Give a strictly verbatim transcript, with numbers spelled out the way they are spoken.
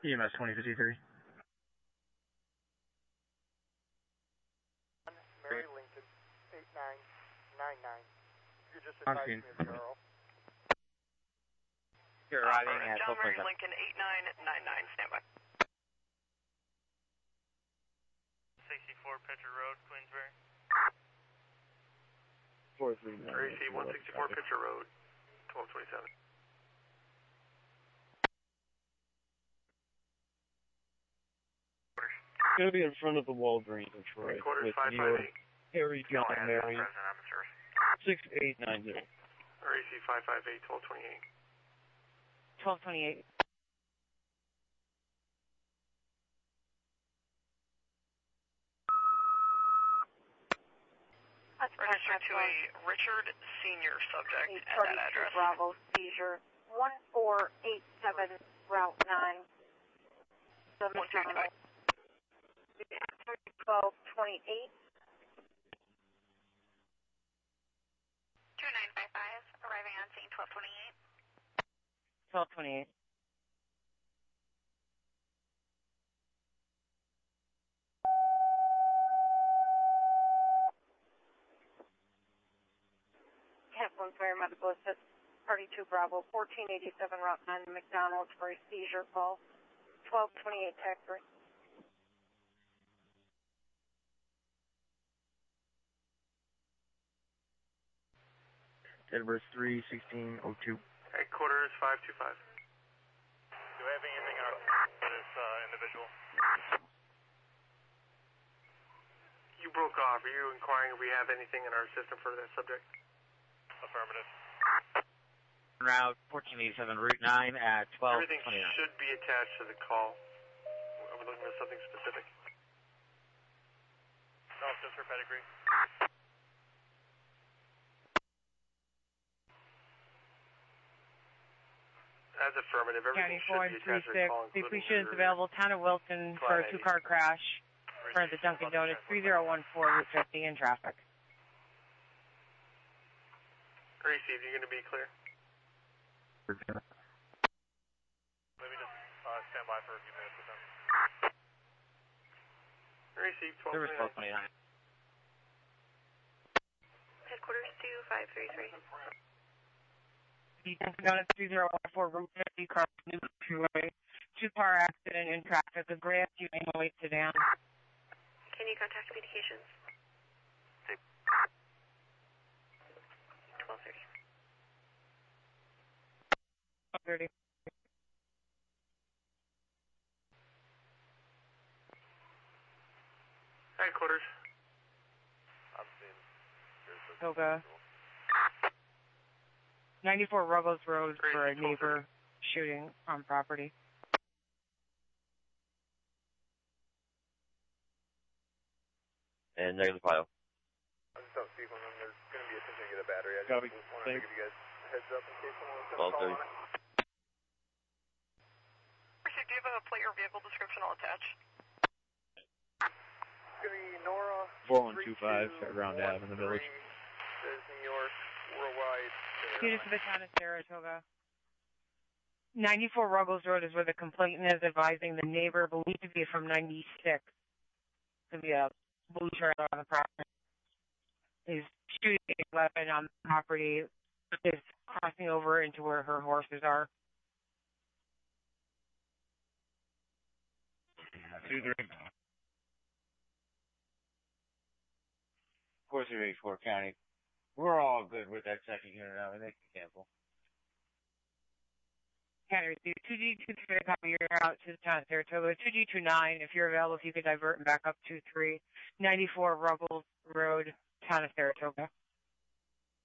E M S twenty fifty-three. Mary Lincoln, eight nine nine nine. You just On advised scene. me of Carl. You're arriving uh, at John Mary Fulton. Lincoln, eight nine nine nine, standby. sixty-four Pitcher Road, Queensbury. four three nine. R A C one sixty-four Pitcher Road, twelve twenty-seven. It's going to be in front of the Walgreens in Troy. Quarters With five New five York, eight. Harry, John, President, Mary, I'm in service. six eight nine zero. R A C five five eight, twelve twenty-eight. twelve twenty-eight. Registered to a Richard Senior subject at that address. Bravo, seizure, one four eight seven, Route nine. one two five. twelve twenty-eight. two nine five five, arriving on scene twelve twenty-eight. twelve twenty-eight. One Fire Medical Assist, Party two Bravo, fourteen eighty-seven, Route nine, McDonald's for a seizure call, twelve twenty-eight, taxi. Denver's three sixteen oh two. Headquarters five two five. Do we have anything on our for this uh, individual? You broke off. Are you inquiring if we have anything in our system for that subject? Affirmative. Route fourteen eighty-seven, Route nine at twelve Everything twenty-nine. should be attached to the call. Are we looking for something specific? No, just for pedigree. As affirmative, everything County four should and be three attached to the six. call, The including appreciation is your available. Town of Wilson for a two-car crash. In front of the Dunkin' Donuts, three zero one four, Route fifty in traffic. Receive, you're going to be clear? Maybe just uh, stand by for a few minutes with them. Receive, Service twelve twelve twenty-nine. Headquarters two five three three. The Dunkin' Donuts three zero one four, Route fifty, cross New Freeway. Two-car accident in traffic. A gray S U V oh eight sedan. Can you contact communications? twelve thirty. thirty. Headquarters. I'm seeing. Here's the Toga. ninety-four Ruggles Road for a neighbor shooting on property. And negative file. I just don't speak when there's going to be attention to get a battery. I just Copy. wanted to give you guys a heads up in case someone wants to twelve call thirty. on it. Do you have a plate or vehicle description I'll attach? It's going to be Nora. four one two five at Round Ave in the village. Says New York, worldwide. Students of the town of Saratoga. ninety-four Ruggles Road is where the complainant is advising the neighbor, believed to be from ninety-six, to be a blue trailer on the property. Is shooting a weapon on the property, is crossing over into where her horses are. Two three. Of course, you're eighty-four County. We're all good with that second unit now. They can cancel. County received two G two three, copy your out to the town of Saratoga. two G two nine, if you're available, if you could divert and back up two three. ninety-four Ruggles Road, town of Saratoga.